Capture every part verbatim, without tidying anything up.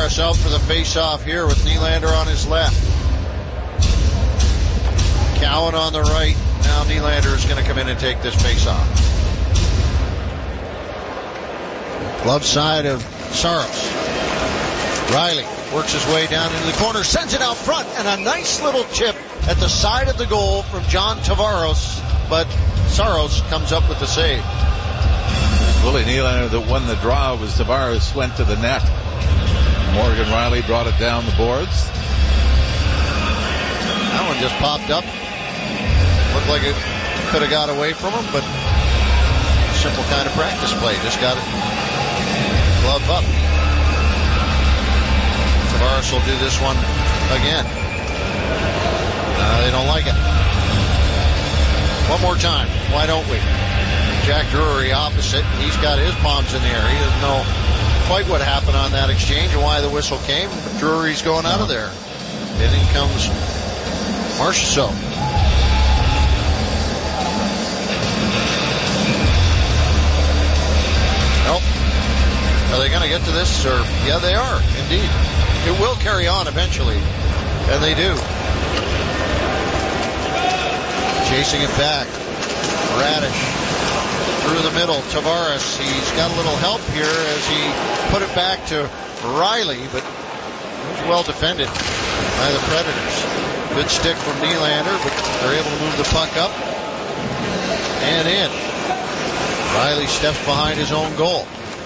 Tavares out for the face-off here with Nylander on his left. Cowan on the right. Now Nylander is going to come in and take this face-off. Glove side of Saros. Riley works his way down into the corner, sends it out front, and a nice little chip at the side of the goal from John Tavares, but Saros comes up with the save. Willie Nylander that won the draw was Tavares went to the net. Morgan Riley brought it down the boards. That one just popped up. Looked like it could have got away from him, but simple kind of practice play. Just got it glove up. Tavares will do this one again. Uh, they don't like it. One more time. Why don't we? Jack Drury opposite. He's got his palms in the air. He doesn't know quite what happened on that exchange and why the whistle came. But Drury's going out of there. And in comes Marchessault. Nope. Are they going to get to this? Or yeah, they are, indeed. It will carry on eventually. And they do. Chasing it back. Radish. Through the middle, Tavares. He's got a little help here as he put it back to Riley, but it was well defended by the Predators. Good stick from Nylander, but they're able to move the puck up and in. Riley steps behind his own goal.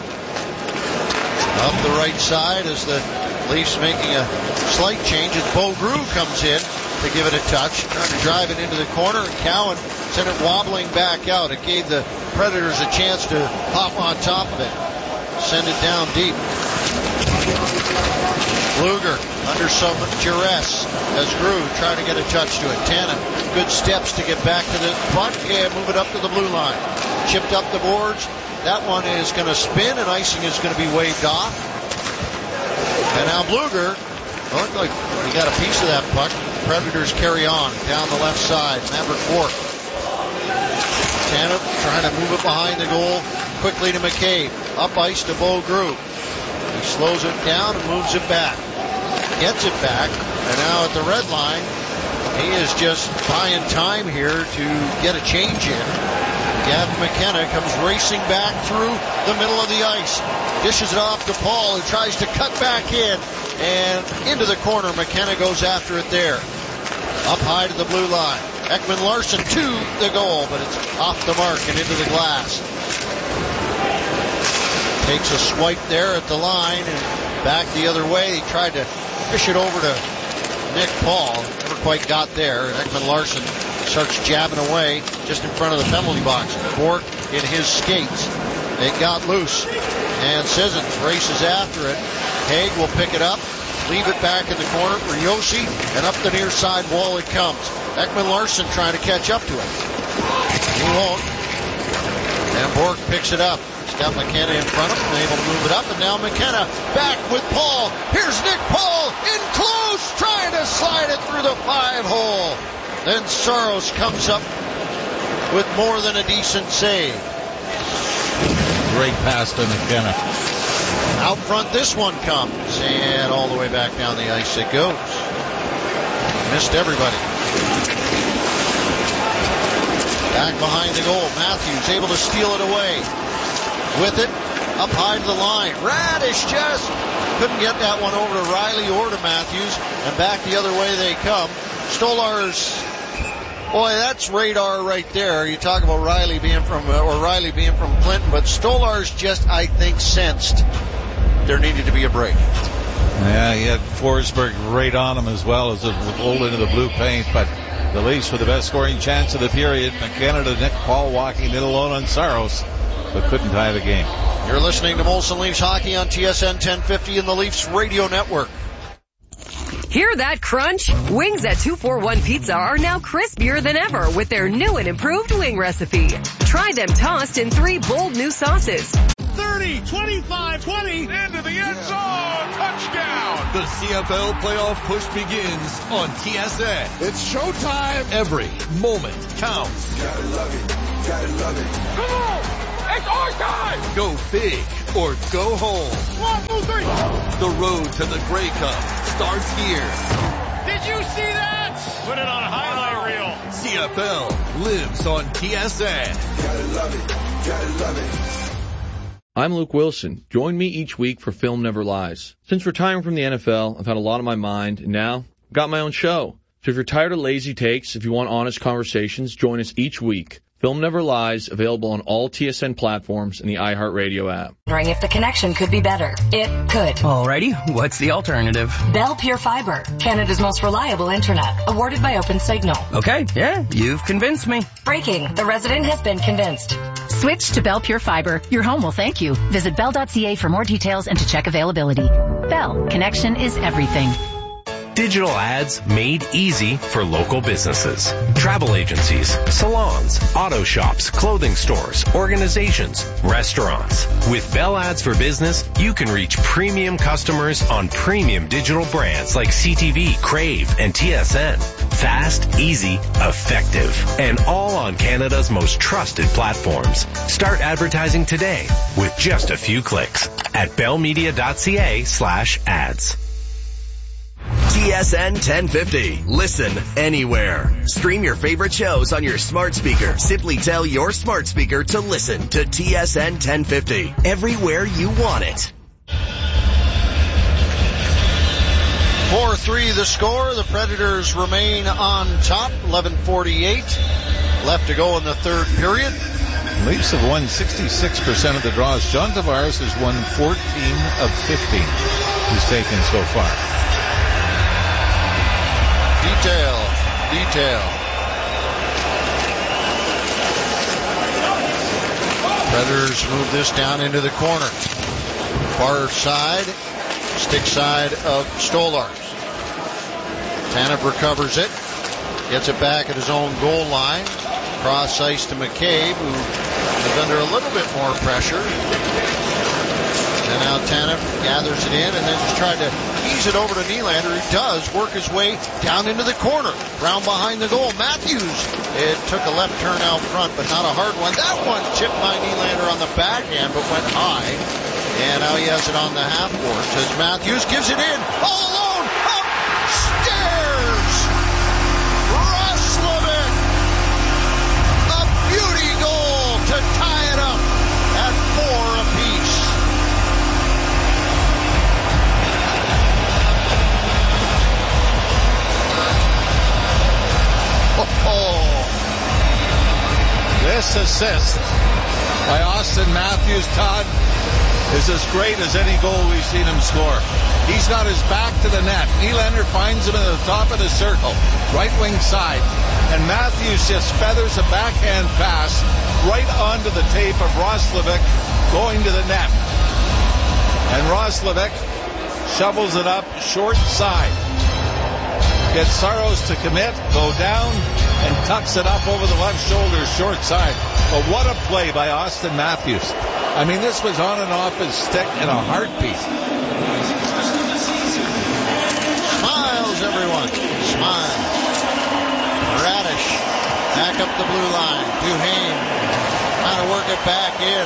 Up the right side as the Leafs making a slight change as Bo Groulx comes in to give it a touch, trying to drive it into the corner, and Cowan sent it wobbling back out. It gave the Predators a chance to hop on top of it, send it down deep. Blueger under some duress as Groulx trying to get a touch to it. Tannen, good steps to get back to the puck and move it up to the blue line. Chipped up the boards. That one is going to spin, and icing is going to be waved off. And now Blueger, looked like he got a piece of that puck. Predators carry on down the left side. Maverick Bourque. Tannen trying to move it behind the goal quickly to McCabe. Up ice to Bo Groulx. He slows it down and moves it back. Gets it back. And now at the red line, he is just buying time here to get a change in. Gavin McKenna comes racing back through the middle of the ice. Dishes it off to Paul, who tries to cut back in. And into the corner, McKenna goes after it there. Up high to the blue line. Ekman Larsson to the goal, but it's off the mark and into the glass. Takes a swipe there at the line and back the other way. He tried to fish it over to Nick Paul. Never quite got there. And Ekman Larsson starts jabbing away just in front of the penalty box. Bourque in his skates. It got loose. And Sissons races after it. Haig will pick it up. Leave it back in the corner for Josi, and up the near side wall it comes. Ekman Larsson trying to catch up to it. He won't. And Bourque picks it up. He's got McKenna in front of him, able to move it up, and now McKenna back with Paul. Here's Nick Paul in close, trying to slide it through the five hole. Then Saros comes up with more than a decent save. Great pass to McKenna. Out front, this one comes, and all the way back down the ice it goes. Missed everybody. Back behind the goal, Matthews able to steal it away. With it, up high to the line. Radish just couldn't get that one over to Riley or to Matthews, and back the other way they come. Stolarz, boy, that's radar right there. You talk about Riley being from, uh, or Riley being from Clinton, but Stolarz just, I think, sensed there needed to be a break. Yeah, he had Forsberg right on him as well as it rolled into the blue paint, but the Leafs with the best scoring chance of the period. McKenna to Nick Paul walking in alone on Saros, but couldn't tie the game. You're listening to Molson Leafs Hockey on T S N ten fifty and the Leafs Radio Network. Hear that crunch? Wings at two forty-one Pizza are now crispier than ever with their new and improved wing recipe. Try them tossed in three bold new sauces. thirty, twenty-five, twenty, into the end zone, touchdown! The C F L playoff push begins on T S N. It's showtime! Every moment counts. Gotta love it, gotta love it. Come on! It's our time! Go big or go home. One, two, three! The road to the Grey Cup starts here. Did you see that? Put it on a highlight reel. C F L lives on T S N. Gotta love it. Gotta love it. I'm Luke Wilson. Join me each week for Film Never Lies. Since retiring from the N F L, I've had a lot on my mind, and now I've got my own show. So if you're tired of lazy takes, if you want honest conversations, join us each week. Film Never Lies, available on all T S N platforms and the iHeartRadio app. Wondering if the connection could be better. It could. Alrighty, what's the alternative? Bell Pure Fiber, Canada's most reliable internet, awarded by OpenSignal. Okay, yeah, you've convinced me. Breaking, the resident has been convinced. Switch to Bell Pure Fiber. Your home will thank you. Visit bell dot c a for more details and to check availability. Bell, connection is everything. Digital ads made easy for local businesses. Travel agencies, salons, auto shops, clothing stores, organizations, restaurants. With Bell Ads for Business, you can reach premium customers on premium digital brands like C T V, Crave, and T S N. Fast, easy, effective, and all on Canada's most trusted platforms. Start advertising today with just a few clicks at bellmedia dot c a slash ads. T S N ten fifty. Listen anywhere. Stream your favorite shows on your smart speaker. Simply tell your smart speaker to listen to T S N ten fifty. Everywhere you want it. four three the score. The Predators remain on top. eleven forty-eight left to go in the third period. Leafs have won sixty-six percent of the draws. John Tavares has won fourteen of fifteen he's taken so far. Detail, detail. Predators move this down into the corner. Far side, stick side of Stolarz. Tanev recovers it, gets it back at his own goal line. Cross ice to McCabe, who is under a little bit more pressure. And now Tanev gathers it in and then just tried to ease it over to Nylander, who does work his way down into the corner. Brown behind the goal. Matthews, it took a left turn out front, but not a hard one. That one chipped by Nylander on the backhand, but went high. And now he has it on the half boards as Matthews gives it in. All alone, upstairs. Roslovic. A beauty goal to tie it up at four apiece. Oh, this assist by Austin Matthews, Todd, is as great as any goal we've seen him score. He's got his back to the net. Nylander finds him at the top of the circle, right wing side, and Matthews just feathers a backhand pass right onto the tape of Roslovic going to the net. And Roslovic shovels it up short side. Gets Saros to commit, go down, and tucks it up over the left shoulder, short side. But what a play by Austin Matthews. I mean, this was on and off his stick in a heartbeat. Smiles, everyone. Smile. Radish back up the blue line. Duhaime trying to work it back in.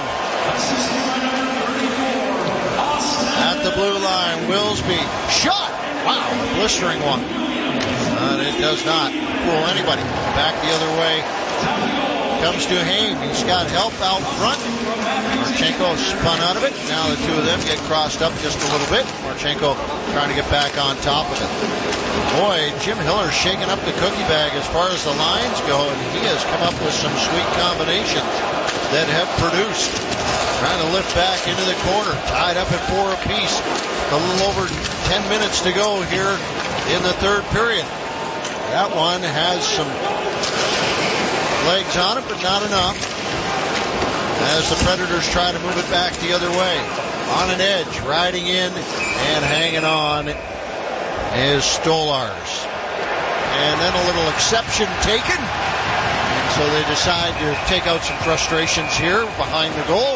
At the blue line, Willsby. Shot! Wow, a blistering one. Uh, it does not fool anybody. Back the other way comes Duhaime. He's got help out front. Marchenko spun out of it. Now the two of them get crossed up just a little bit. Marchenko trying to get back on top of it. Boy, Jim Hiller's shaking up the cookie bag as far as the lines go, and he has come up with some sweet combinations that have produced. Trying to lift back into the corner. Tied up at four apiece. A little over ten minutes to go here in the third period. That one has some legs on it, but not enough. As the Predators try to move it back the other way. On an edge, riding in and hanging on is Stolarz. And then a little exception taken. And so they decide to take out some frustrations here behind the goal.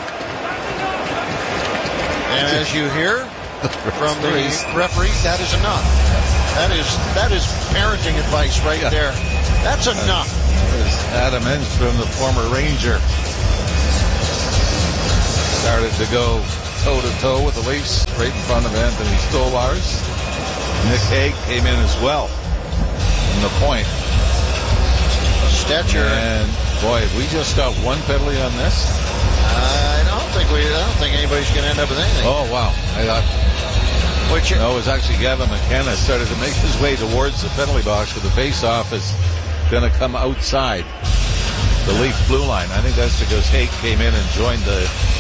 And as you hear from the referee, that is enough. That is that is parenting advice right yeah. there. That's enough. Adam Enstrom, the former Ranger, started to go toe-to-toe with the Leafs right in front of Anthony Stolarz. Nick Hague came in as well from the point. Stetcher. And, boy, we just got one penalty on this. I don't think we. I don't think anybody's going to end up with anything. Oh, wow. I thought... Which, no, it was actually Gavin McKenna started to make his way towards the penalty box, but the face-off is going to come outside the Leaf blue line. I think that's because Hague came in and joined the...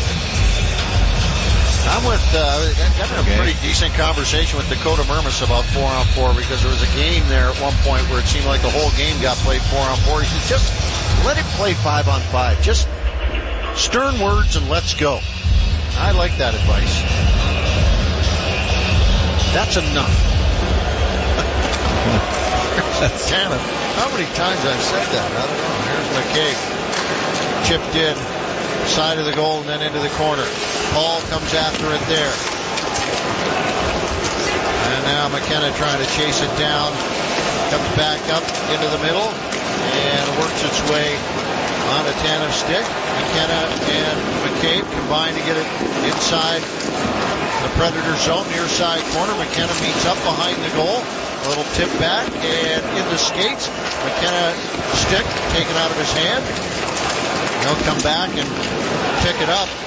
I'm with, uh, having a okay. pretty decent conversation with Dakota Mermis about four on four because there was a game there at one point where it seemed like the whole game got played four on four. He said, just let it play five on five. Just stern words and let's go. I like that advice. That's enough. Canada. How many times I've said that? I don't know. Here's McCabe. Chipped in. Side of the goal and then into the corner. Paul comes after it there. And now McKenna trying to chase it down. Comes back up into the middle and works its way on a tandem stick. McKenna and McCabe combine to get it inside the Predator zone, near side corner. McKenna meets up behind the goal. A little tip back and in the skates. McKenna stick taken out of his hand. He'll come back and pick it up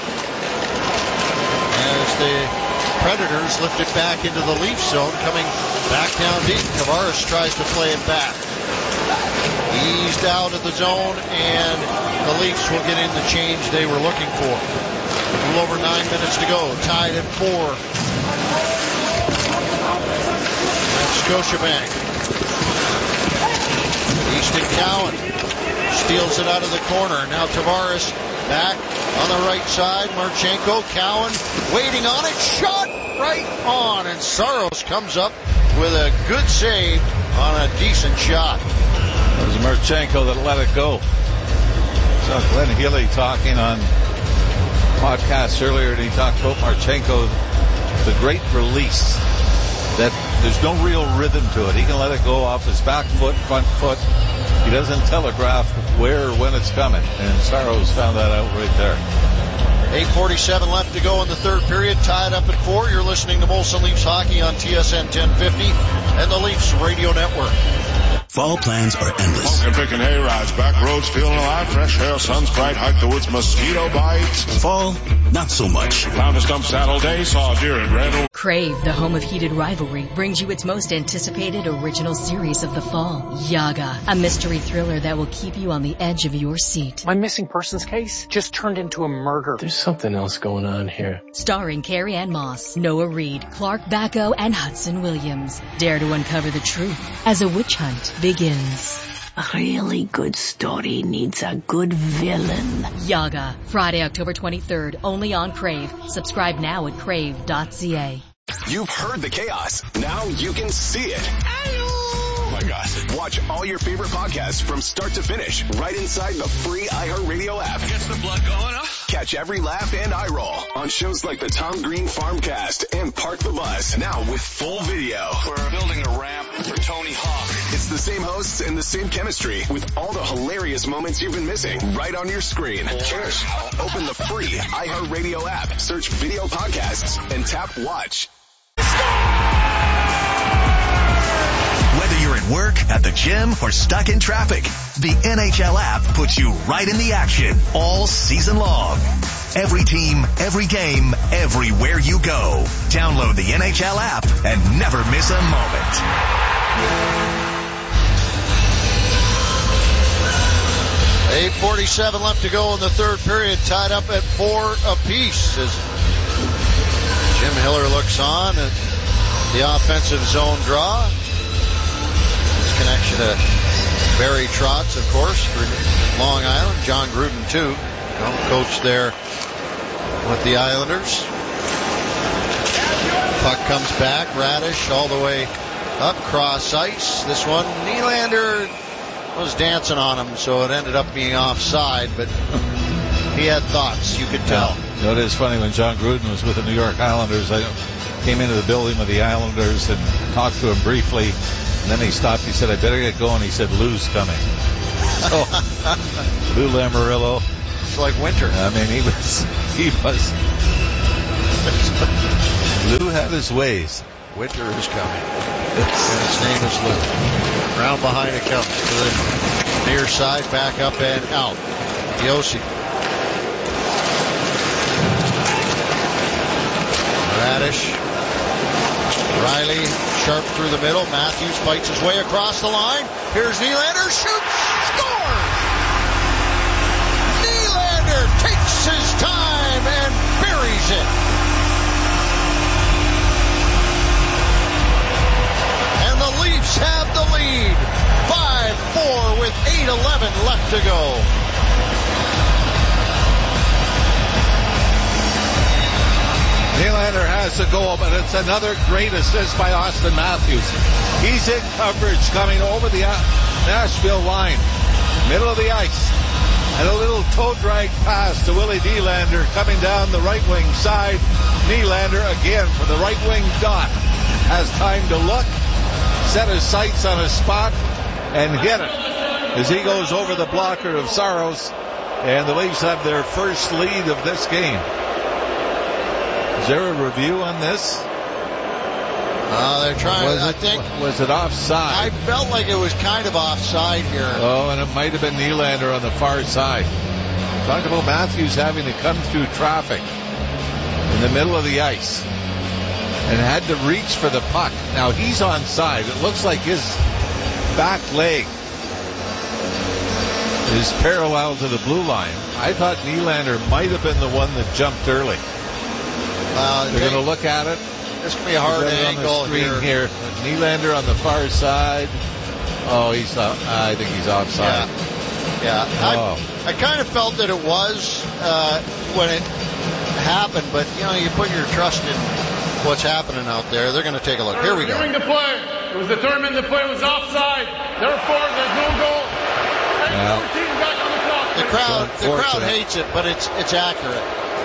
as the Predators lift it back into the Leaf zone, coming back down deep. Tavares tries to play it back. Eased out of the zone, and the Leafs will get in the change they were looking for. A little over nine minutes to go, tied at four. That's Scotiabank. Easton Cowan steals it out of the corner. Now Tavares back on the right side. Marchenko, Cowan waiting on it. Shot right on. And Saros comes up with a good save on a decent shot. It was Marchenko that let it go. So Glenn Healy talking on podcast earlier, and he talked about Marchenko, the great release. That there's no real rhythm to it. He can let it go off his back foot, front foot. He doesn't telegraph where or when it's coming. And Saros found that out right there. eight forty-seven left to go in the third period. Tied up at four. You're listening to Molson Leafs Hockey on T S N ten fifty and the Leafs Radio Network. Fall plans are endless. Smoking, picking hay rides, back roads, feeling alive, fresh air, sun's bright, hike the woods, mosquito bites. Fall, not so much. Found a stump saddle day, saw a deer in red. Crave, the home of heated rivalry, brings you its most anticipated original series of the fall, Yaga, a mystery thriller that will keep you on the edge of your seat. My missing persons case just turned into a murder. There's something else going on here. Starring Carrie Ann Moss, Noah Reid, Clark Bacco, and Hudson Williams. Dare to uncover the truth as a witch hunt begins. A really good story needs a good villain. Yaga, Friday, October twenty-third, only on Crave. Subscribe now at crave dot c a. You've heard the chaos. Now you can see it. Oh my God. Watch all your favorite podcasts from start to finish right inside the free iHeartRadio app. Gets the blood going up. Catch every laugh and eye roll on shows like the Tom Green Farmcast and Park the Bus. Now with full video. We're building a ramp for Tony Hawk. It's the same hosts and the same chemistry with all the hilarious moments you've been missing right on your screen. Cheers. Open the free iHeartRadio app, search video podcasts, and tap watch. Whether you're at work, at the gym, or stuck in traffic, the N H L app puts you right in the action all season long. Every team, every game, everywhere you go. Download the N H L app and never miss a moment. eight forty-seven left to go in the third period, tied up at four apiece as Jim Hiller looks on at the offensive zone draw. His connection to Barry Trotz, of course, for Long Island. John Gruden, too, coach there with the Islanders. Puck comes back. Radish all the way up, cross ice. This one, Nylander was dancing on him, so it ended up being offside, but he had thoughts, you could tell. Yeah. You know, it is funny, when John Gruden was with the New York Islanders, I came into the building with the Islanders and talked to him briefly, and then he stopped. He said, I better get going. He said, Lou's coming. So, Lou Lamoriello. It's like winter. I mean, he was, he was Lou had his ways. Winter is coming. And his name is Lou. Round behind it comes to the near side, back up and out. Yossi. Radish. Riley, sharp through the middle. Matthews fights his way across the line. Here's Nylander, shoots, scores! Nylander takes his time and buries it. And the Leafs have the lead. five four with eight eleven left to go. Nylander has to go, but it's another great assist by Austin Matthews. He's in coverage coming over the Nashville line, middle of the ice, and a little toe drag pass to Willie Nylander coming down the right wing side. Nylander again from the right wing dot has time to look, set his sights on a spot, and hit it as he goes over the blocker of Saros, and the Leafs have their first lead of this game. Is there a review on this? Uh, they're trying, was I it, think. Was it offside? I felt like it was kind of offside here. Oh, and it might have been Nylander on the far side. Talk about Matthews having to come through traffic in the middle of the ice and had to reach for the puck. Now he's onside. It looks like his back leg is parallel to the blue line. I thought Nylander might have been the one that jumped early. Uh, They're going to look at it. This could be a hard angle here. here. Nylander on the far side. Oh, he's. Uh, I think he's offside. Yeah. yeah. Oh. I, I kind of felt that it was uh, when it happened, but you know, you put your trust in what's happening out there. They're going to take a look. Here we go. During the play, it was determined the play was offside. Therefore, there's no goal. Well, back on the clock. The crowd, the crowd hates it, but it's it's accurate.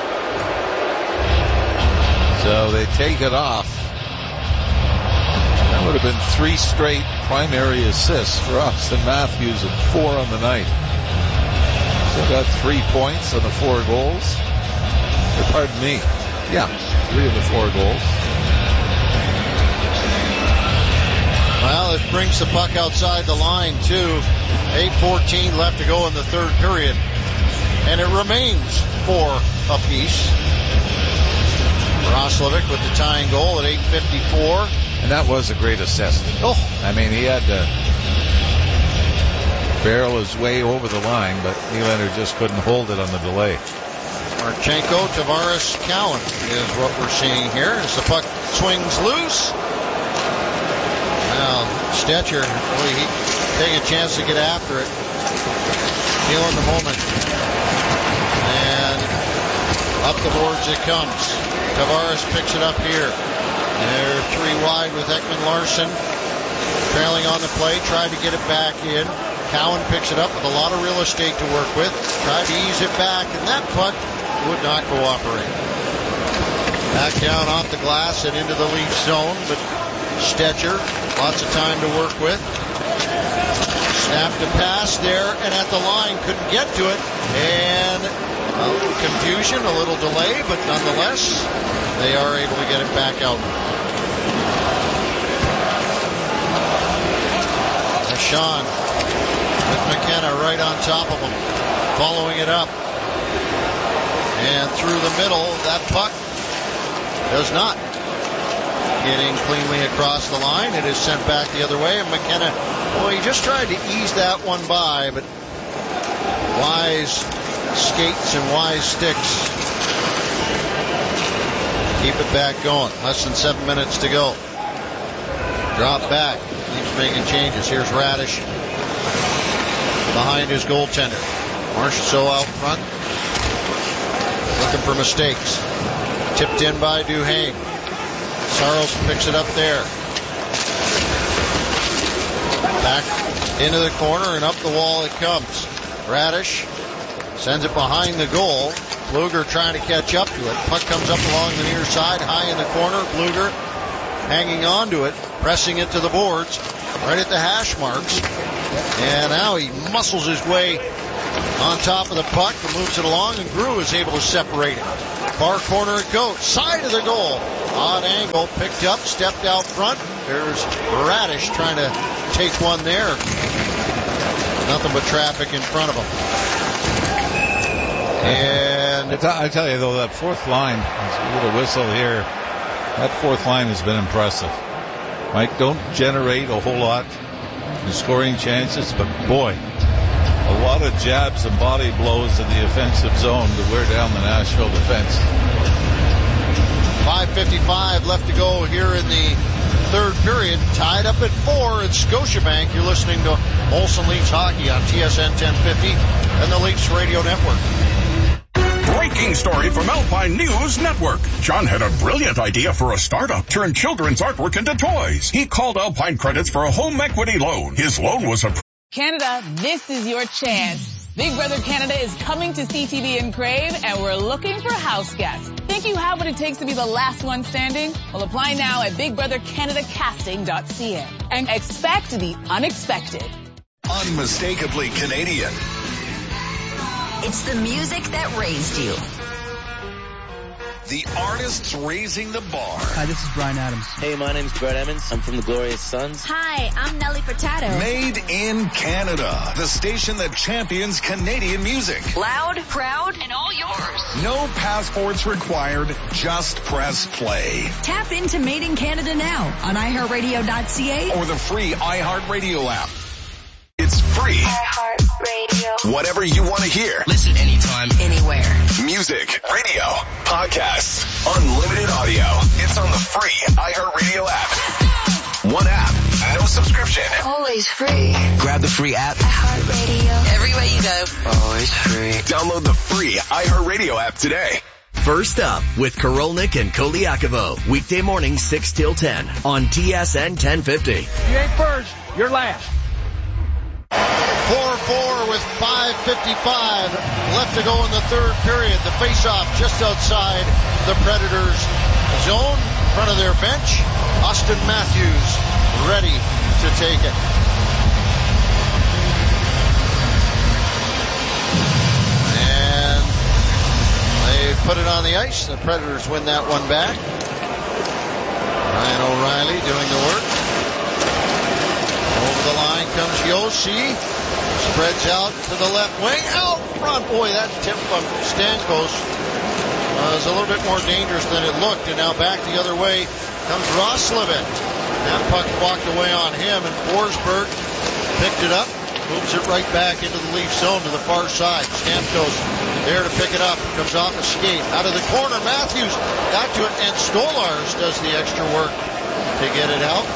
So they take it off. That would have been three straight primary assists for Austin Matthews and four on the night. So got three points on the four goals. Or pardon me. Yeah, three of the four goals. Well, this brings the puck outside the line too. eight fourteen left to go in the third period. And it remains four apiece. Roslovic with the tying goal at eight fifty-four. And that was a great assist. Oh. I mean, he had to barrel his way over the line, but Nylander just couldn't hold it on the delay. Marchenko, Tavares, Cowan is what we're seeing here as the puck swings loose. Now, Stetcher, boy, he taking a chance to get after it. Feeling the moment. And up the boards it comes. Tavares picks it up here. They're three wide with Ekman-Larsson trailing on the play, tried to get it back in. Cowan picks it up with a lot of real estate to work with, tried to ease it back, and that puck would not cooperate. Back down off the glass and into the Leaf zone, but Stetcher, lots of time to work with. Snapped a pass there, and at the line, couldn't get to it, and a little confusion, a little delay, but nonetheless, they are able to get it back out. Sean with McKenna right on top of him, following it up. And through the middle, that puck does not get in cleanly across the line. It is sent back the other way, and McKenna, well, he just tried to ease that one by, but wise skates and wise sticks keep it back going. Less than seven minutes to go. Drop back. Keeps making changes. Here's Radish behind his goaltender. Marchessault out front, looking for mistakes. Tipped in by Duhaime. Saros picks it up there. Back into the corner and up the wall it comes. Radish sends it behind the goal. Bluger trying to catch up to it. Puck comes up along the near side, high in the corner. Bluger hanging on to it, pressing it to the boards, right at the hash marks. And now he muscles his way on top of the puck and moves it along, and Grew is able to separate it. Far corner it goes. Side of the goal. Odd angle. Picked up. Stepped out front. There's Radish trying to take one there. Nothing but traffic in front of him. And I, t- I tell you, though, that fourth line, a little whistle here, that fourth line has been impressive. Mike, don't generate a whole lot in scoring chances, but boy, a lot of jabs and body blows in the offensive zone to wear down the Nashville defense. five fifty-five left to go here in the third period. Tied up at four at Scotiabank. You're listening to Molson Leafs Hockey on T S N ten fifty and the Leafs Radio Network. Breaking story from Alpine News Network. John had a brilliant idea for a startup. Turn children's artwork into toys. He called Alpine Credits for a home equity loan. His loan was approved. Canada, this is your chance. Big Brother Canada is coming to C T V in Crave, and we're looking for house guests. Think you have what it takes to be the last one standing? Well, apply now at big brother canada casting dot c a and expect the unexpected. Unmistakably Canadian. It's the music that raised you. The artists raising the bar. Hi, this is Bryan Adams. Hey, my name's Brett Emmons. I'm from the Glorious Sons. Hi, I'm Nelly Furtado. Made in Canada. The station that champions Canadian music. Loud, proud, and all yours. No passports required. Just press play. Tap into Made in Canada now on i heart radio dot c a or the free iHeartRadio app. It's free. iHeartRadio. Whatever you want to hear. Listen anytime, anywhere. Music, radio, podcasts, unlimited audio. It's on the free iHeartRadio app. One app, no subscription. Always free. Grab the free app. iHeartRadio. Everywhere you go. Always free. Download the free iHeartRadio app today. First Up with Karolnik and Koliakovo. Weekday morning six till ten on T S N ten fifty. You ain't first, you're last. four four with five fifty-five left to go in the third period. The face-off just outside the Predators' zone, in front of their bench. Austin Matthews ready to take it. And they put it on the ice. The Predators win that one back. Ryan O'Reilly doing the work. Over the line comes Yossi. Spreads out to the left wing. Out front. Boy, that tip from Stamkos was a little bit more dangerous than it looked. And now back the other way comes Roslovic. That puck walked away on him, and Forsberg picked it up. Moves it right back into the Leaf zone to the far side. Stamkos there to pick it up. Comes off a skate. Out of the corner, Matthews got to it, and Stolars does the extra work to get it out.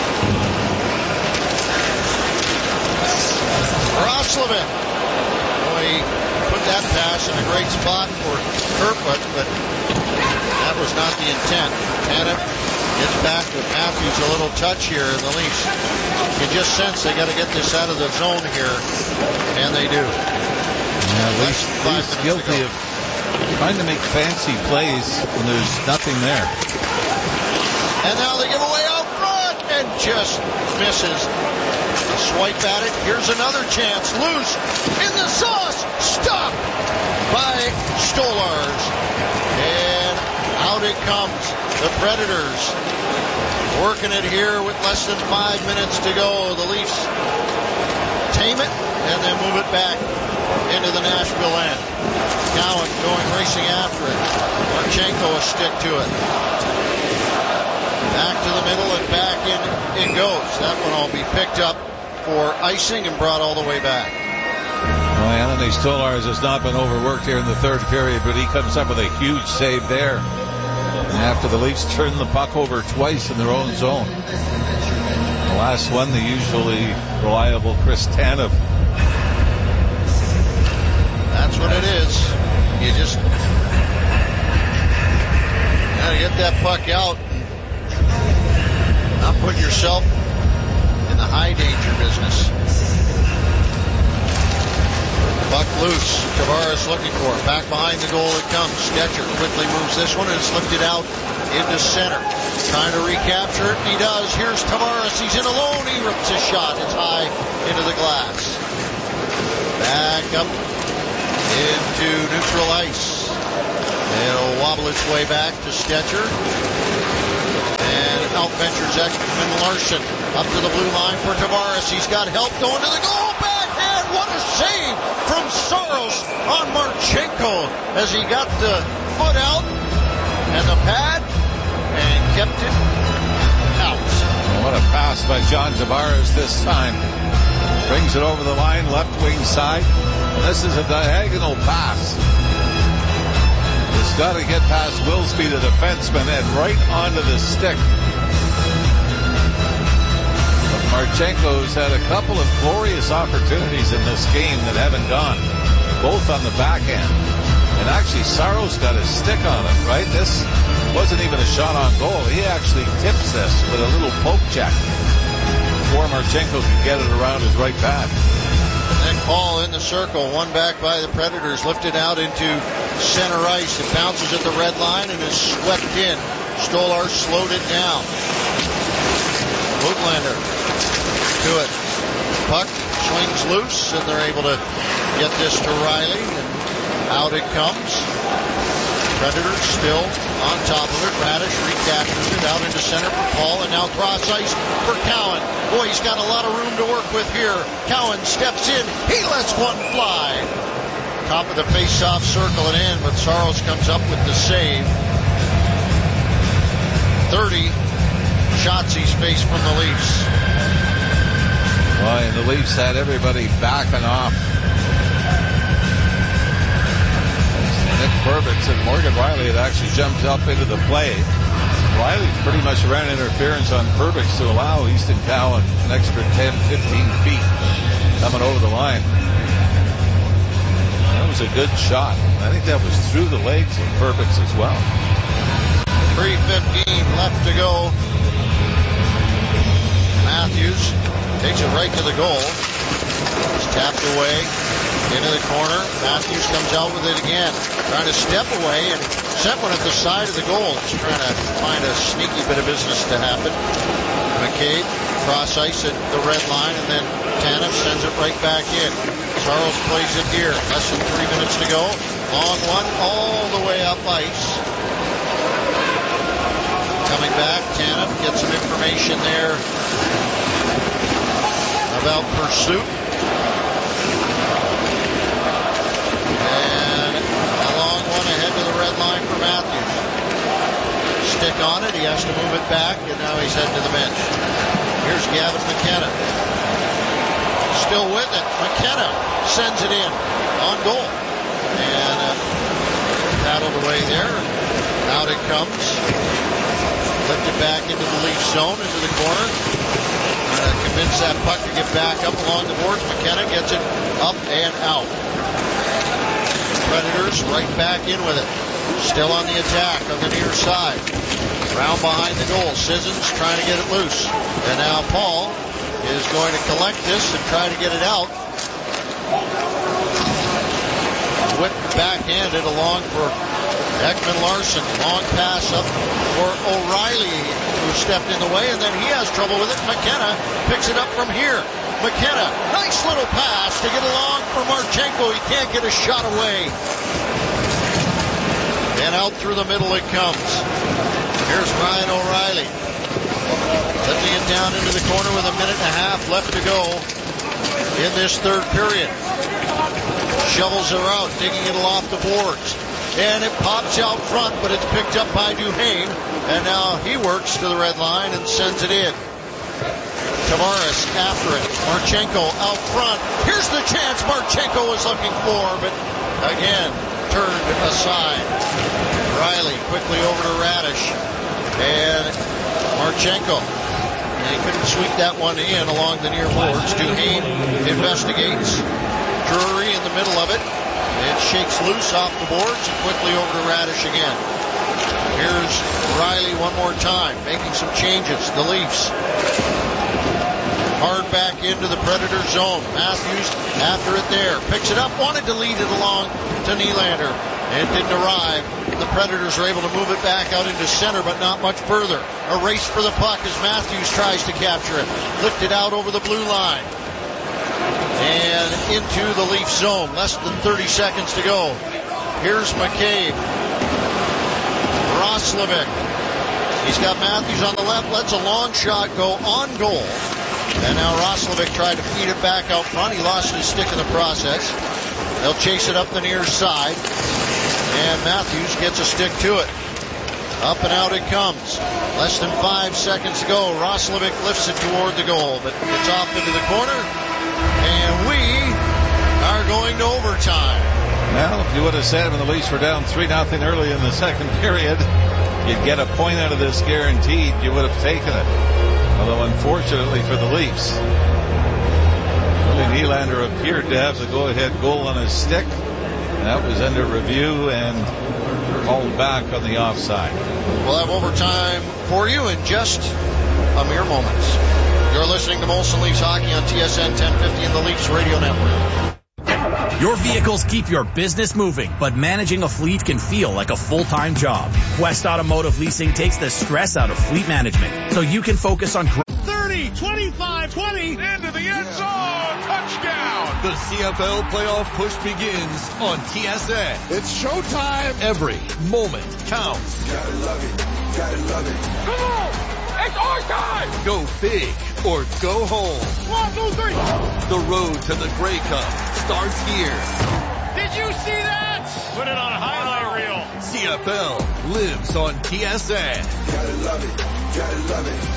Roslovic. Boy, he put that pass in a great spot for Kerfoot, but that was not the intent. Tanev gets back with Matthews, a little touch here, and the Leafs, you just sense they got to get this out of the zone here, and they do. Yeah, Leafs, Leafs guilty of trying to make fancy plays when there's nothing there. And now they give away out front, and just misses. A swipe at it. Here's another chance. Loose in the sauce. Stopped by Stolars. And out it comes. The Predators working it here with less than five minutes to go. The Leafs tame it and then move it back into the Nashville end. Cowan going racing after it. Marchenko a stick to it. Back to the middle and back in it goes. That one will be picked up for icing and brought all the way back. Well, Anthony Stolars has not been overworked here in the third period, but he comes up with a huge save there. And after the Leafs turn the puck over twice in their own zone. The last one, the usually reliable Chris Tanev. That's what it is. You just gotta get that puck out. Not put yourself in the high danger business. Puck loose. Tavares looking for it. Back behind the goal it comes. Stetcher quickly moves this one and it's lifted out into center. Trying to recapture it, and he does. Here's Tavares. He's in alone. He rips his shot. It's high into the glass. Back up into neutral ice. It'll wobble its way back to Stetcher. And out ventures Ekman Larson up to the blue line for Tavares. He's got help going to the goal. Backhand. What a save from Saros on Marchenko as he got the foot out and the pad and kept it out. What a pass by John Tavares this time. Brings it over the line, left wing side. This is a diagonal pass. It's got to get past Wilsby, the defenseman, and right onto the stick. But Marchenko's had a couple of glorious opportunities in this game that haven't gone, both on the backhand. And actually, Saros got a stick on it, right? This wasn't even a shot on goal. He actually tips this with a little poke check before Marchenko could get it around his right pad. Nick Paul in the circle, one back by the Predators, lifted out into center ice. It bounces at the red line and is swept in. Stolar slowed it down. Voigtlander to it. Puck swings loose, and they're able to get this to Riley, and out it comes. Predators still on top of it. Radish recaptures it out into center for Paul, and now cross ice for Cowan. Boy, he's got a lot of room to work with here. Cowan steps in. He lets one fly. Top of the face-off circle and in, but Saros comes up with the save. thirty shots he's faced from the Leafs. Well, and the Leafs had everybody backing off. Nick Perbix and Morgan Riley had actually jumped up into the play. Riley pretty much ran interference on Perbix to allow Easton Cowan an extra ten, fifteen feet coming over the line. That was a good shot. I think that was through the legs of Perbix as well. three fifteen left to go. Matthews takes it right to the goal. It's tapped away into the corner. Matthews comes out with it again, trying to step away and sent one at the side of the goal. Just trying to find a sneaky bit of business to happen. McCabe cross ice at the red line, and then Tanev sends it right back in. Saros plays it here. Less than three minutes to go. Long one all the way up ice. Coming back, Tanev gets some information there about pursuit. And a long one ahead to the red line for Matthews. Stick on it, he has to move it back, and now he's heading to the bench. Here's Gavin McKenna. Still with it. McKenna sends it in on goal. And uh, paddled away there. Out it comes. Lifted back into the Leaf zone, into the corner. Trying to convince that puck to get back up along the boards. McKenna gets it up and out. Predators right back in with it. Still on the attack on the near side. Round behind the goal. Sissons trying to get it loose. And now Paul is going to collect this and try to get it out. Whipped backhanded along for Ekman Larson. Long pass up for O'Reilly, who stepped in the way, and then he has trouble with it. McKenna picks it up from here. McKenna, nice little pass to get along for Marchenko. He can't get a shot away. And out through the middle it comes. Here's Ryan O'Reilly. Lifting it down into the corner with a minute and a half left to go in this third period. Shovels her out, digging it off the boards. And it pops out front, but it's picked up by Duhaime. And now he works to the red line and sends it in. Tavares after it. Marchenko out front. Here's the chance Marchenko was looking for, but again, turned aside. Riley quickly over to Radish. And Marchenko. And he couldn't sweep that one in along the near boards. Duhaime investigates. Drury in the middle of it. It shakes loose off the boards and quickly over to Radish again. Here's Riley one more time, making some changes. The Leafs hard back into the Predator zone. Matthews after it there. Picks it up, wanted to lead it along to Nylander. It didn't arrive. The Predators are able to move it back out into center, but not much further. A race for the puck as Matthews tries to capture it. Lifted out over the blue line. And into the Leaf zone. Less than thirty seconds to go. Here's McCabe. Roslovic. He's got Matthews on the left, lets a long shot go on goal. And now Roslovic tried to feed it back out front. He lost his stick in the process. They'll chase it up the near side. And Matthews gets a stick to it. Up and out it comes. Less than five seconds to go. Roslovic lifts it toward the goal, but it's off into the corner. And we are going to overtime. Well, if you would have said when the Leafs were down three nothing early in the second period, you'd get a point out of this guaranteed, you would have taken it. Although, unfortunately for the Leafs, Willie Nylander appeared to have the go-ahead goal on his stick. That was under review and called back on the offside. We'll have overtime for you in just a mere moments. You're listening to Molson Leafs Hockey on T S N ten fifty and the Leafs Radio Network. Your vehicles keep your business moving, but managing a fleet can feel like a full-time job. Quest Automotive Leasing takes the stress out of fleet management, so you can focus on thirty, twenty-five, twenty, into the end zone, touchdown! The C F L playoff push begins on T S N. It's showtime! Every moment counts. Gotta love it, gotta love it. Come on! It's our time! Go big or go home. One, two, three! The road to the Grey Cup starts here. Did you see that? Put it on a highlight reel. C F L lives on T S N. Gotta love it, gotta love it.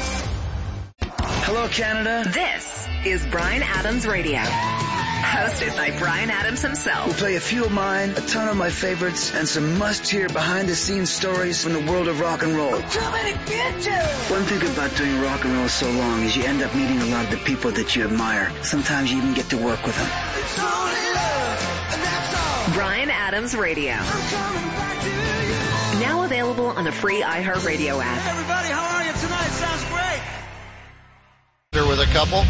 Hello, Canada. This is Bryan Adams Radio. Hosted by Bryan Adams himself. We'll play a few of mine, a ton of my favorites, and some must-hear behind-the-scenes stories from the world of rock and roll. I'm coming to get you! One thing about doing rock and roll so long is you end up meeting a lot of the people that you admire. Sometimes you even get to work with them. It's only love, and that's all. Bryan Adams Radio. I'm coming back to you. Now available on the free iHeartRadio app. Hey, everybody, how are you tonight? Sounds great. With a couple.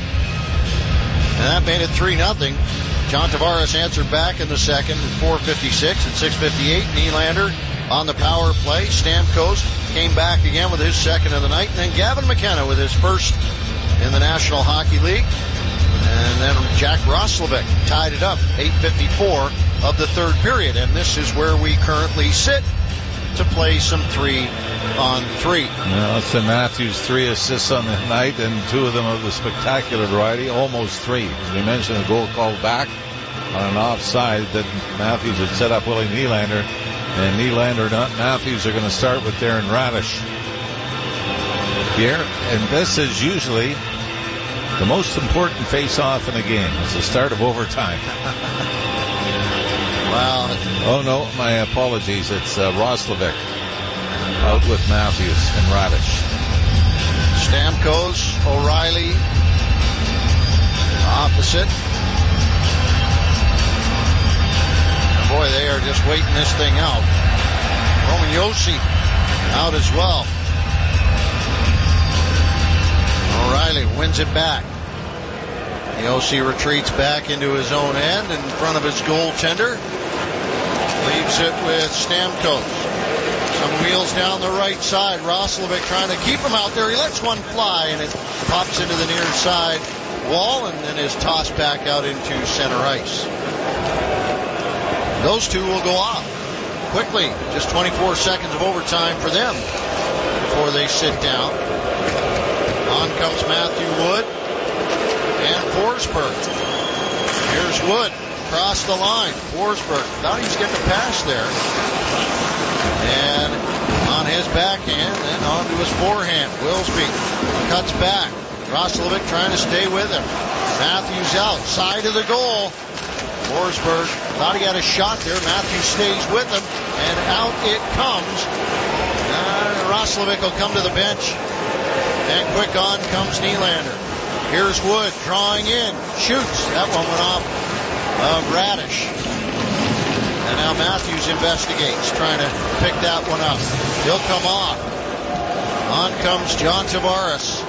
And that made it three nothing. John Tavares answered back in the second at four fifty-six and six fifty-eight. Nylander on the power play. Stamkos came back again with his second of the night. And then Gavin McKenna with his first in the National Hockey League. And then Jack Roslovic tied it up. eight fifty-four of the third period. And this is where we currently sit to play some three on three. Well, it's in Matthews, three assists on the night, and two of them of the spectacular variety, almost three. As we mentioned, a goal called back on an offside that Matthews had set up Willie Nylander, and Nylander and Matthews are going to start with Darren Radish here, and this is usually the most important face-off in a game. It's the start of overtime. Wow. Oh, no, my apologies. It's uh, Roslovic out with Matthews and Radish. Stamkos, O'Reilly, opposite. And boy, they are just waiting this thing out. Roman Josi out as well. O'Reilly wins it back. Josi retreats back into his own end in front of his goaltender. Leaves it with Stamkos. Some wheels down the right side. Roslovic trying to keep him out there. He lets one fly, and it pops into the near side wall and then is tossed back out into center ice. Those two will go off quickly. Just twenty-four seconds of overtime for them before they sit down. On comes Matthew Wood and Forsberg. Here's Wood across the line. Forsberg thought he was getting a pass there. And on his backhand and onto his forehand. Wilsby cuts back. Roslovic trying to stay with him. Matthews out. Side of the goal. Forsberg thought he had a shot there. Matthews stays with him. And out it comes. Uh, Roslovic will come to the bench. And quick on comes Nylander. Here's Wood drawing in. Shoots. That one went off of Radish. And now Matthews investigates, trying to pick that one up. He'll come off. On comes John Tavares.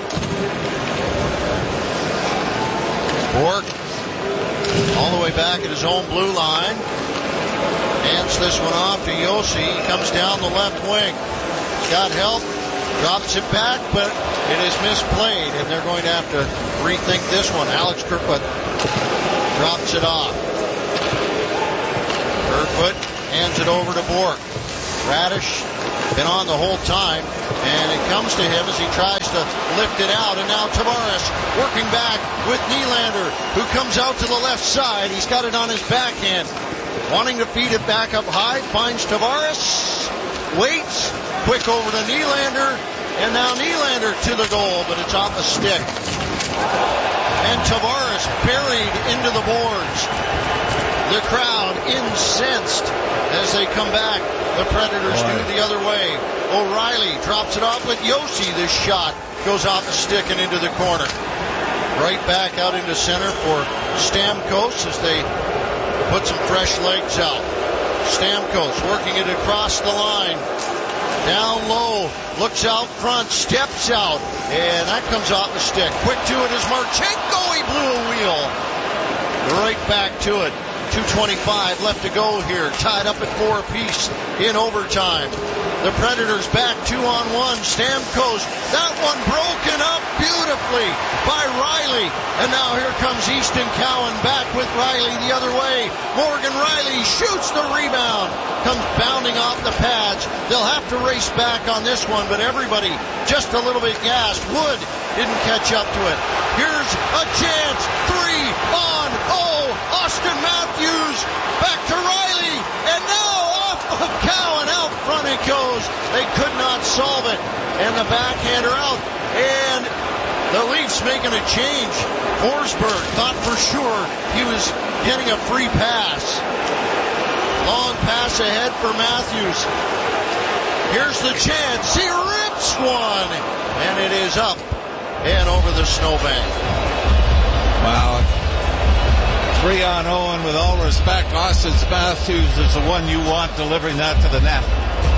Bork all the way back at his own blue line. Hands this one off to Josi. He comes down the left wing. He's got help. Drops it back, but it is misplayed, and they're going to have to rethink this one. Alex Kerfoot drops it off. Kerfoot hands it over to Bork. Radish been on the whole time, and it comes to him as he tries to lift it out, and now Tavares working back with Nylander, who comes out to the left side. He's got it on his backhand, wanting to feed it back up high, finds Tavares, waits, quick over to Nylander, and now Nylander to the goal, but it's off a stick. And Tavares buried into the boards. The crowd incensed as they come back. The Predators Boy. do the other way. O'Reilly drops it off with Yossi. This shot goes off a stick and into the corner. Right back out into center for Stamkos as they put some fresh legs out. Stamkos working it across the line. Down low, looks out front, steps out, and that comes off the stick. Quick to it is Marchenko. He blew a wheel. Right back to it. two twenty-five left to go here. Tied up at four apiece in overtime. The Predators back two on one. Stamkos, that one broken up beautifully by Riley. And now here comes Easton Cowan back with Riley the other way. Morgan Riley shoots the rebound. Comes bounding off the pads. They'll have to race back on this one, but everybody just a little bit gassed. Wood didn't catch up to it. Here's a chance. Three on oh. Austin Matthews back to Riley, and now off of Cowan. Out front it goes. They could not solve it, and the backhander out, and the Leafs making a change. Forsberg thought for sure he was getting a free pass. Long pass ahead for Matthews. Here's the chance. He rips one, and it is up and over the snowbank. Wow. Three on oh, and with all respect, Austin Matthews is the one you want delivering that to the net.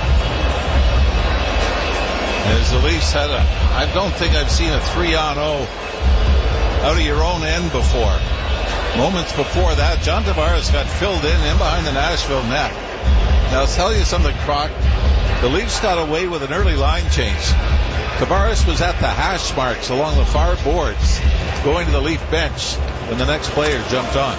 As the Leafs had a, I don't think I've seen a three on oh out of your own end before. Moments before that, John Tavares got filled in in behind the Nashville net. Now I'll tell you something, Croc. The Leafs got away with an early line change. Tavares was at the hash marks along the far boards, going to the Leaf bench when the next player jumped on.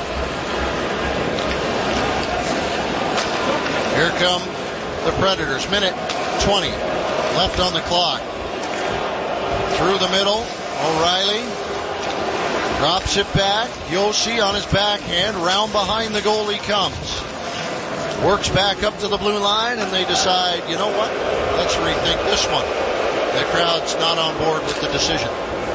Here come the Predators. Minute twenty left on the clock. Through the middle, O'Reilly drops it back. Yossi on his backhand. Round behind the goal he comes. Works back up to the blue line, and they decide, you know what? Let's rethink this one. The crowd's not on board with the decision.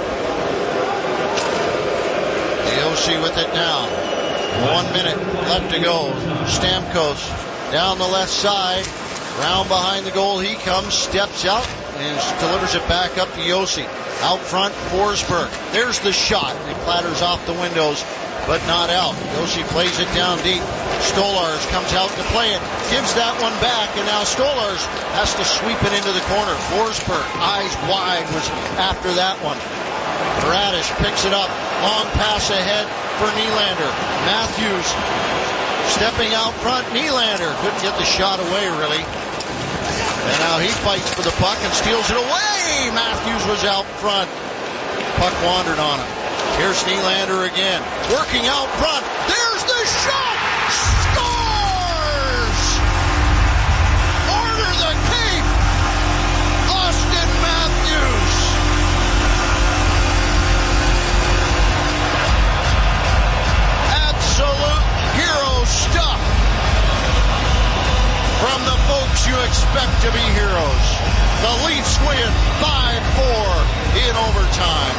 Yossi with it now. One minute left to go. Stamkos down the left side. Round behind the goal he comes. Steps out and delivers it back up to Yossi. Out front, Forsberg. There's the shot. It clatters off the windows, but not out. Yossi plays it down deep. Stolarz comes out to play it. Gives that one back, and now Stolarz has to sweep it into the corner. Forsberg, eyes wide, was after that one. Radish picks it up. Long pass ahead for Nylander. Matthews stepping out front. Nylander couldn't get the shot away, really. And now he fights for the puck and steals it away. Matthews was out front. Puck wandered on him. Here's Nylander again. Working out front. There's the shot. Scores! Order the Cape. Austin Matthews. Absolute hero stuff from the folks you expect to be heroes. The Leafs win five four in overtime.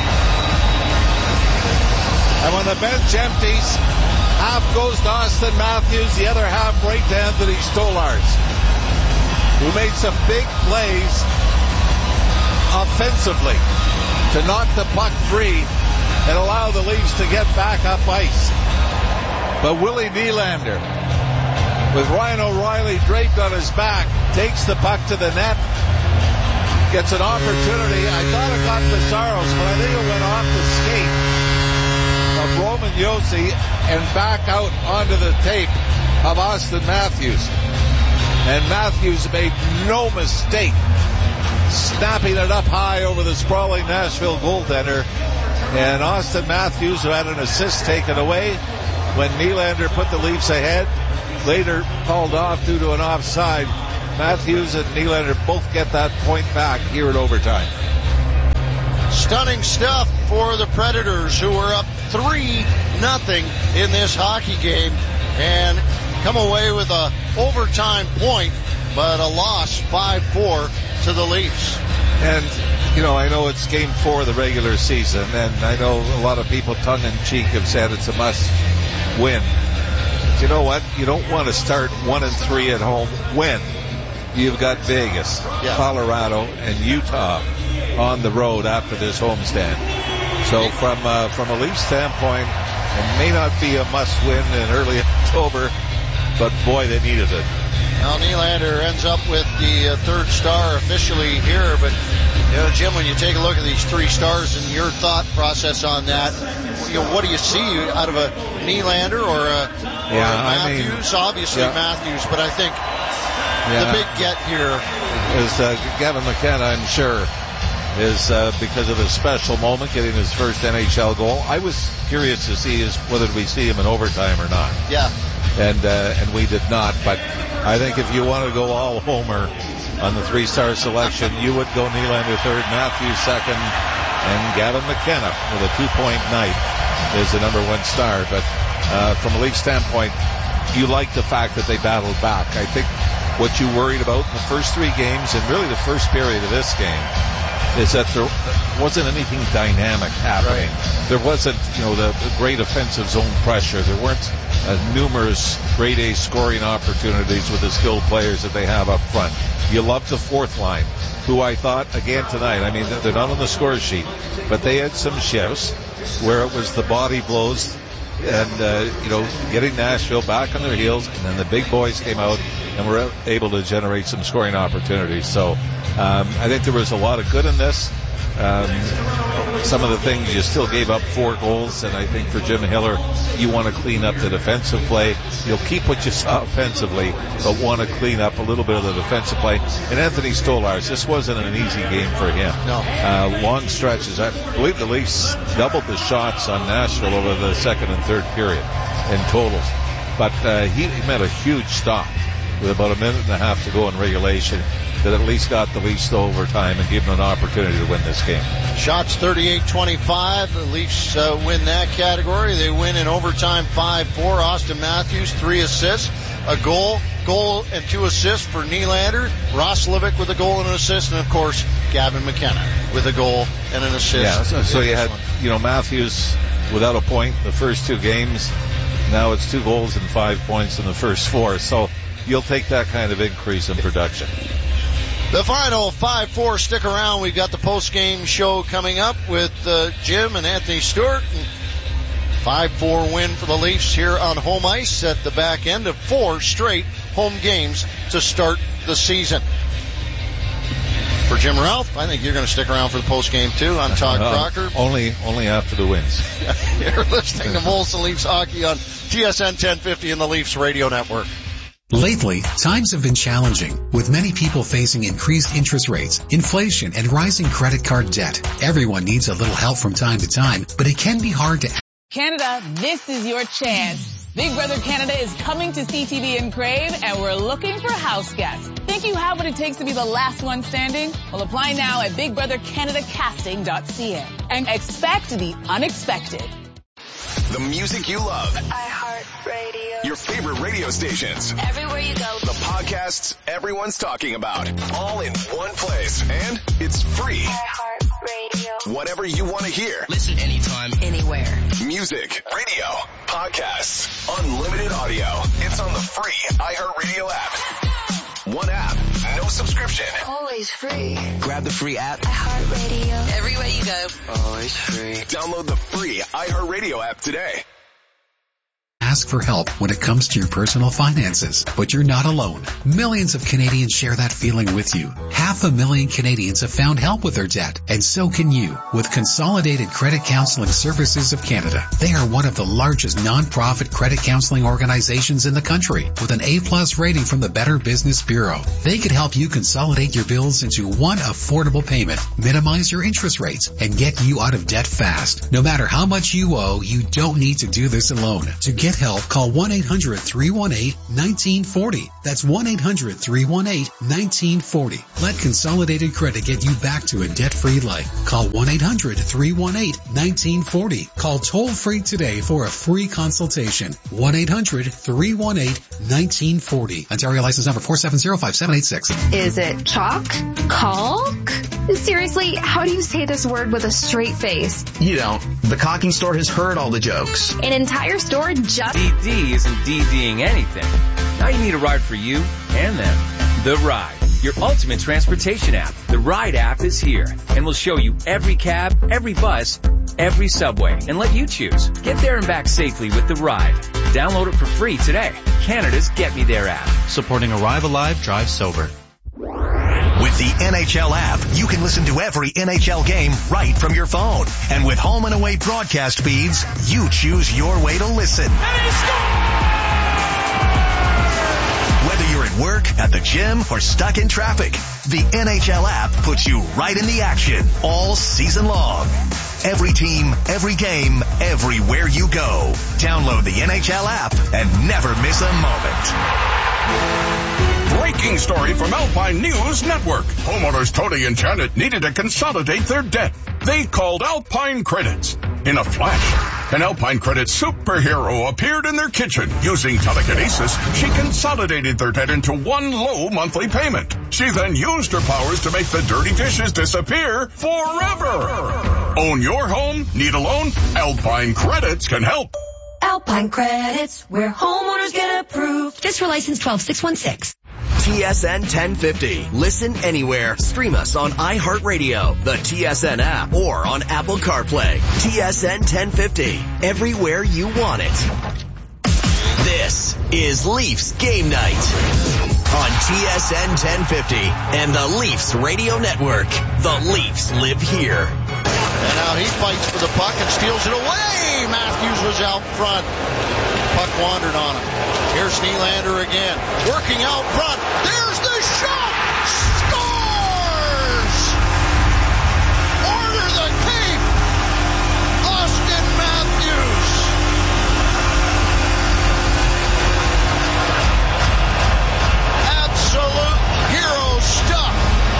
And when the bench empties, half goes to Austin Matthews, the other half right to Anthony Stolarz, who made some big plays offensively to knock the puck free and allow the Leafs to get back up ice. But Willie Nylander, with Ryan O'Reilly draped on his back, takes the puck to the net, gets an opportunity. I thought it got to Saros, but I think it went off the skate of Roman Yossi and back out onto the tape of Austin Matthews. And Matthews made no mistake snapping it up high over the sprawling Nashville goaltender. And Austin Matthews, who had an assist taken away when Nylander put the Leafs ahead, later called off due to an offside, Matthews and Nylander both get that point back here in overtime. Stunning stuff for the Predators, who are up three nothing in this hockey game and come away with a overtime point, but a loss five four to the Leafs. And, you know, I know it's game four of the regular season, and I know a lot of people tongue-in-cheek have said it's a must-win. But you know what? You don't want to start one and three at home when you've got Vegas, yeah. Colorado, and Utah on the road after this homestand. So from uh, from a Leafs standpoint, it may not be a must-win in early October, but boy, they needed it. Well, Nylander ends up with the uh, third star officially here, but you know, Jim, when you take a look at these three stars and your thought process on that, you know, what do you see out of a Nylander or a, or yeah, a Matthews? I mean, Obviously yeah. Matthews, but I think yeah. the big get here is uh, Gavin McKenna, I'm sure, is uh, because of a special moment, getting his first N H L goal. I was curious to see is whether we see him in overtime or not. Yeah. And uh, and we did not, but I think if you want to go all homer on the three-star selection, you would go Nylander third, Matthews second, and Gavin McKenna with a two-point night is the number one star. But uh, from a league standpoint, you like the fact that they battled back. I think what you worried about in the first three games and really the first period of this game is that there wasn't anything dynamic happening. Right. There wasn't, you know, the, the great offensive zone pressure. There weren't uh, numerous grade A scoring opportunities with the skilled players that they have up front. You love the fourth line, who I thought, again tonight, I mean, they're not on the score sheet, but they had some shifts where it was the body blows and, uh, you know, getting Nashville back on their heels, and then the big boys came out and were able to generate some scoring opportunities. So um, I think there was a lot of good in this. Um, some of the things, you still gave up four goals, and I think for Jim Hiller, you want to clean up the defensive play. You'll keep what you saw offensively, but want to clean up a little bit of the defensive play. And Anthony Stolarz, this wasn't an easy game for him. No. Uh, long stretches. I believe the Leafs doubled the shots on Nashville over the second and third period in totals. But uh, he, he made a huge stop with about a minute and a half to go in regulation that at least got the Leafs to overtime and gave them an opportunity to win this game. Shots thirty-eight twenty-five. The Leafs uh, win that category. They win in overtime five four. Austin Matthews, three assists, a goal, goal and two assists for Nylander. Roslovic with a goal and an assist, and of course, Gavin McKenna with a goal and an assist. Yeah, so, so you had, you know, Matthews without a point the first two games. Now it's two goals and five points in the first four. So you'll take that kind of increase in production. The final five four, stick around. We've got the post-game show coming up with uh, Jim and Anthony Stewart. five four win for the Leafs here on home ice at the back end of four straight home games to start the season. For Jim Ralph, I think you're going to stick around for the post-game too. I'm Todd uh, Crocker. Only, only after the wins. You're listening to Molson Leafs Hockey on T S N ten fifty and the Leafs Radio Network. Lately, times have been challenging, with many people facing increased interest rates, inflation, and rising credit card debt. Everyone needs a little help from time to time, but it can be hard to... Canada, this is your chance. Big Brother Canada is coming to C T V in Crave, and we're looking for house guests. Think you have what it takes to be the last one standing? Well, apply now at big brother canada casting dot c a and expect the unexpected. The music you love. iHeartRadio. Your favorite radio stations. Everywhere you go. The podcasts everyone's talking about. All in one place. And it's free. iHeartRadio. Whatever you want to hear. Listen anytime, anywhere. Music, radio, podcasts, unlimited audio. It's on the free iHeartRadio app. One app, no subscription. Always free. Grab the free app. iHeartRadio. Everywhere you go. Always free. Download the free iHeartRadio app today. Ask for help when it comes to your personal finances, but you're not alone. Millions of Canadians share that feeling with you. Half a million Canadians have found help with their debt, and so can you with Consolidated Credit Counseling Services of Canada. They are one of the largest non-profit credit counseling organizations in the country with an A-plus rating from the Better Business Bureau. They could help you consolidate your bills into one affordable payment, minimize your interest rates, and get you out of debt fast. No matter how much you owe, you don't need to do this alone. To get help help, call one eight hundred three one eight one nine four zero. That's one eight hundred three one eight one nine four zero. Let Consolidated Credit get you back to a debt-free life. Call one eight hundred three one eight one nine four zero. Call toll-free today for a free consultation. one eight hundred three one eight one nine four zero. Ontario license number four seven zero five seven eight six. Is it chalk? Caulk? Seriously, how do you say this word with a straight face? You don't. The Caulking Store has heard all the jokes. An entire store just... D D isn't DDing anything. Now you need a ride for you and them. The Ride, your ultimate transportation app. The Ride app is here and will show you every cab, every bus, every subway, and let you choose. Get there and back safely with The Ride. Download it for free today. Canada's Get Me There app. Supporting Arrive Alive, Drive Sober. With the N H L app, you can listen to every N H L game right from your phone. And with home and away broadcast feeds, you choose your way to listen. Whether you're at work, at the gym, or stuck in traffic, the N H L app puts you right in the action all season long. Every team, every game, everywhere you go. Download the N H L app and never miss a moment. Breaking story from Alpine News Network. Homeowners Tony and Janet needed to consolidate their debt. They called Alpine Credits. In a flash, an Alpine Credits superhero appeared in their kitchen. Using telekinesis, she consolidated their debt into one low monthly payment. She then used her powers to make the dirty dishes disappear forever. Own your home? Need a loan? Alpine Credits can help. Alpine Credits, where homeowners get approved. This for license twelve six one six. T S N ten fifty. Listen anywhere. Stream us on iHeartRadio, the T S N app, or on Apple CarPlay. T S N ten fifty. Everywhere you want it. This is Leafs Game Night on T S N ten fifty and the Leafs Radio Network. The Leafs live here. And now he fights for the puck and steals it away. Matthews was out front. Puck wandered on him. Here's Nylander again. Working out front. There's the shot! Scores! Order the Cape! Austin Matthews! Absolute hero stuff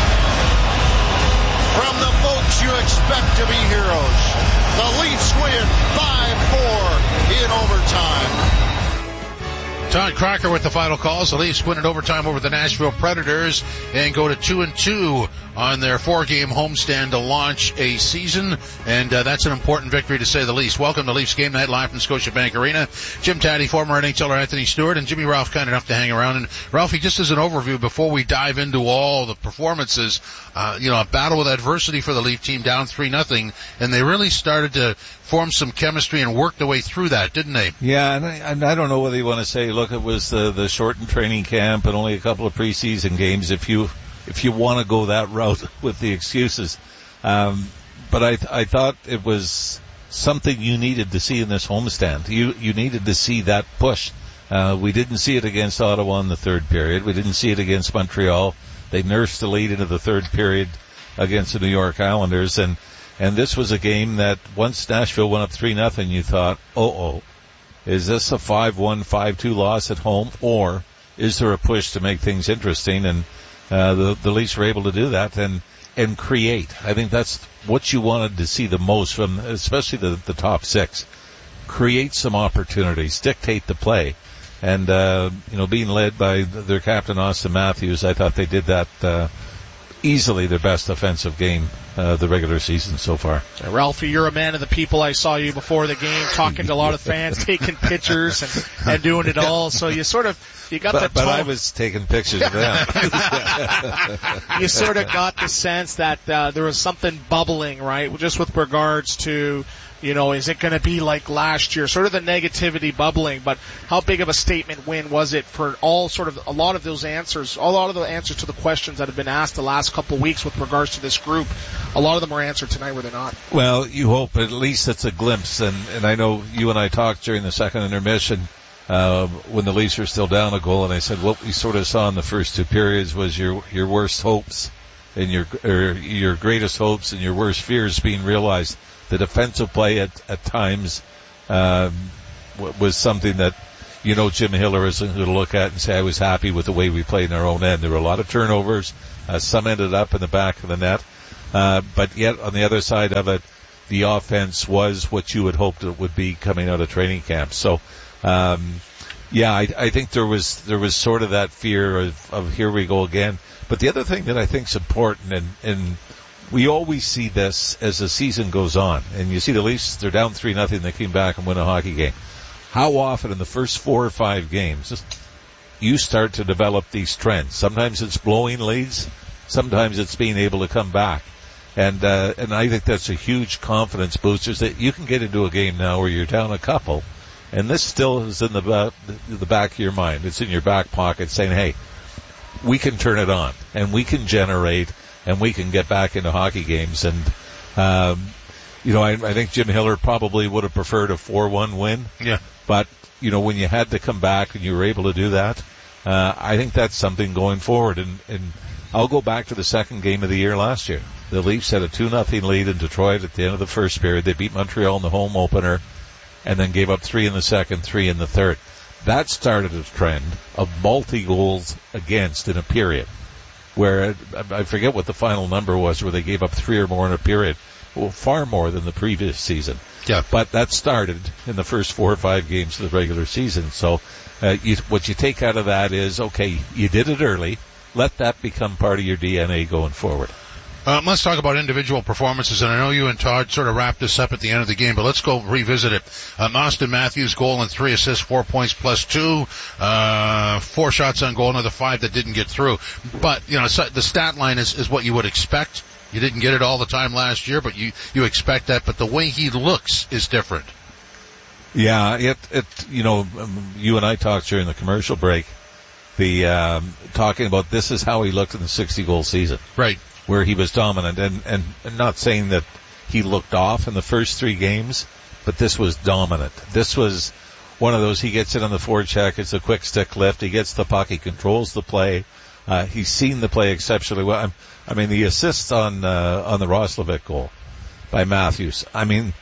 from the folks you expect to be heroes. The Leafs win five four in overtime. Todd Crocker with the final calls. The Leafs win in overtime over the Nashville Predators and go to two and two on their four-game homestand to launch a season, and uh, that's an important victory to say the least. Welcome to Leafs Game Night live from Scotiabank Arena. Jim Taddy, former N H L er Anthony Stewart, and Jimmy Ralph kind enough to hang around. And Ralphie, just as an overview before we dive into all the performances, uh, you know, a battle with adversity for the Leaf team, down three nothing, and they really started to form some chemistry and work their way through that, didn't they? Yeah, and I, and I don't know whether you want to say, look, it was the, the shortened training camp and only a couple of preseason games, if you if you want to go that route with the excuses. Um, but I I thought it was something you needed to see in this homestand. You you needed to see that push. Uh, we didn't see it against Ottawa in the third period. We didn't see it against Montreal. They nursed the lead into the third period against the New York Islanders, and and this was a game that once Nashville went up three nothing, you thought, oh, oh, is this a five one, five two loss at home, or is there a push to make things interesting? And uh, the, the Leafs were able to do that and and create. I think that's what you wanted to see the most from, especially the, the top six. Create some opportunities, dictate the play. And, uh, you know, being led by their captain, Austin Matthews, I thought they did that uh, easily their best offensive game uh, the regular season so far. Uh, Ralphie, you're a man of the people. I saw you before the game talking to a lot of fans, taking pictures and, and doing it all. So you sort of, you got but, the But tone. I was taking pictures of them. You sort of got the sense that uh, there was something bubbling, right, just with regards to, you know, is it going to be like last year? Sort of the negativity bubbling, but how big of a statement win was it for all sort of, a lot of those answers, a lot of the answers to the questions that have been asked the last couple of weeks with regards to this group? A lot of them were answered tonight, were they not? Well, you hope at least it's a glimpse, and, and I know you and I talked during the second intermission uh, when the Leafs were still down a goal, and I said what we sort of saw in the first two periods was your your worst hopes and your or your greatest hopes and your worst fears being realized. The defensive play at, at times um, w- was something that, you know, Jim Hiller isn't going to look at and say, I was happy with the way we played in our own end. There were a lot of turnovers. Uh, some ended up in the back of the net. Uh, but yet, on the other side of it, the offense was what you had hoped it would be coming out of training camp. So, um, yeah, I, I think there was there was sort of that fear of, of here we go again. But the other thing that I think is important, and, and we always see this as the season goes on, and you see the Leafs, they're down three nothing, they came back and win a hockey game. How often in the first four or five games you start to develop these trends? Sometimes it's blowing leads, sometimes it's being able to come back. And uh, and I think that's a huge confidence booster, that you can get into a game now where you're down a couple, and this still is in the, uh, the back of your mind. It's in your back pocket saying, hey, we can turn it on, and we can generate, and we can get back into hockey games. And, um, you know, I, I think Jim Hiller probably would have preferred a four one win. Yeah. But, you know, when you had to come back and you were able to do that, uh, I think that's something going forward. And, and I'll go back to the second game of the year last year. The Leafs had a two nothing lead in Detroit at the end of the first period. They beat Montreal in the home opener and then gave up three in the second, three in the third. That started a trend of multi-goals against in a period where, I forget what the final number was, where they gave up three or more in a period. Well, far more than the previous season. Yeah. But that started in the first four or five games of the regular season. So uh, you, what you take out of that is, okay, you did it early. Let that become part of your D N A going forward. Um, let's talk about individual performances, and I know you and Todd sort of wrapped this up at the end of the game, but let's go revisit it. Um, Austin Matthews, goal and three assists, four points plus two, uh, four shots on goal, another five that didn't get through. But, you know, so the stat line is, is what you would expect. You didn't get it all the time last year, but you, you expect that, but the way he looks is different. Yeah, it, it, you know, you and I talked during the commercial break, the, um, talking about this is how he looked in the sixty goal season. Right. Where he was dominant, and, and, and not saying that he looked off in the first three games, but this was dominant. This was one of those, he gets it on the forecheck, it's a quick stick lift, he gets the puck, he controls the play, uh, he's seen the play exceptionally well. I mean, the assist on, uh, on the Roslovic goal by Matthews, I mean,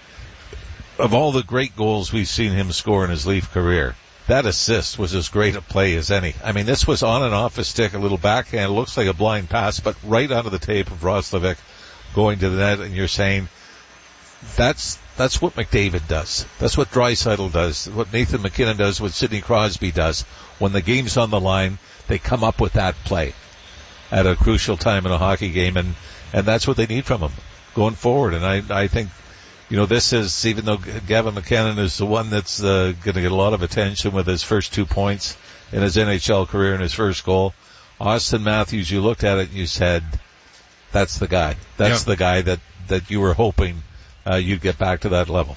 of all the great goals we've seen him score in his Leaf career, that assist was as great a play as any. I mean, this was on and off his stick, a little backhand, it looks like a blind pass, but right onto the tape of Roslovic going to the net, and you're saying, that's, that's what McDavid does. That's what Draisaitl does, what Nathan McKinnon does, what Sidney Crosby does. When the game's on the line, they come up with that play at a crucial time in a hockey game, and, and that's what they need from him going forward. And I, I think, you know, this is, even though Gavin McKinnon is the one that's uh, going to get a lot of attention with his first two points in his N H L career and his first goal, Austin Matthews, you looked at it and you said, that's the guy. That's yeah. the guy that, that you were hoping uh, you'd get back to that level.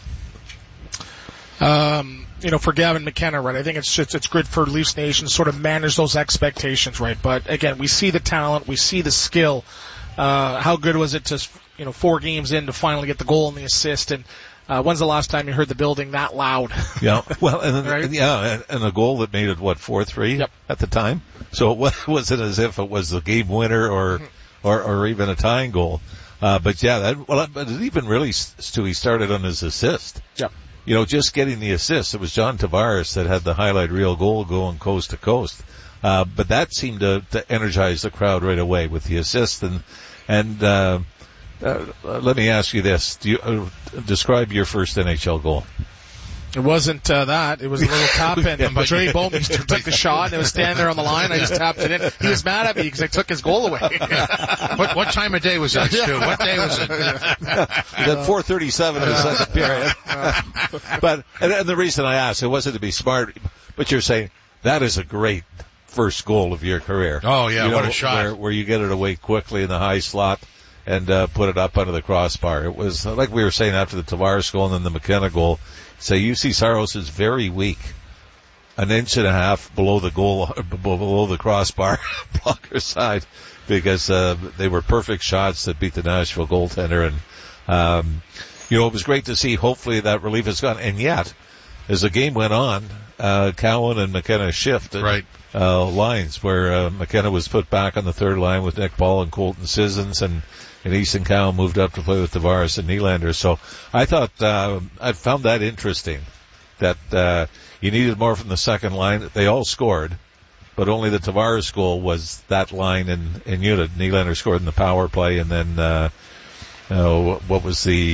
Um, you know, for Gavin McKenna, right, I think it's just, it's good for Leafs Nation to sort of manage those expectations, right? But again, we see the talent, we see the skill. Uh, how good was it to, you know, four games in to finally get the goal and the assist? And uh, when's the last time you heard the building that loud? Yeah, well, and, right? and yeah, and a goal that made it what four three yep. at the time. So it wasn't as if it was the game winner or or, or even a tying goal. Uh, but yeah, that, well, but it even really, Stu, he started on his assist. Yep. You know, just getting the assist. It was John Tavares that had the highlight reel goal going coast to coast. Uh, but that seemed to, to energize the crowd right away with the assist. And, and, uh, uh, let me ask you this. Do you, uh, describe your first N H L goal. It wasn't uh, that. It was a little tap in. And Jerry Bowmeister took the shot, and it was standing there on the line. I just tapped it in. He was mad at me because I took his goal away. what, what time of day was that, Stu? What day was it? At four thirty-seven in the second period. But, and, and the reason I asked, it wasn't to be smart, but you're saying that is a great first goal of your career. Oh, yeah, you know, what a shot. Where, where you get it away quickly in the high slot and uh, put it up under the crossbar. It was, like we were saying after the Tavares goal and then the McKenna goal, say U C Saros is very weak, an inch and a half below the goal, below the crossbar blocker side, because uh, they were perfect shots that beat the Nashville goaltender. And um, you know, it was great to see. Hopefully that relief is gone. And yet, as the game went on, uh, Cowan and McKenna shifted right. uh, lines, where uh, McKenna was put back on the third line with Nick Paul and Colton Sissons, and and Easton Cowan moved up to play with Tavares and Nylander. So I thought, uh, I found that interesting, that uh, you needed more from the second line. They all scored, but only the Tavares goal was that line in, in unit. Nylander scored in the power play, and then uh, uh, what was the